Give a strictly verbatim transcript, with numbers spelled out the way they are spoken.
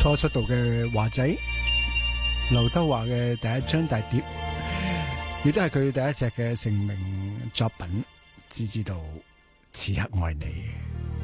初出道嘅華仔劉德華嘅第一張大碟，亦都係佢第一隻嘅成名作品，只知道此刻愛你。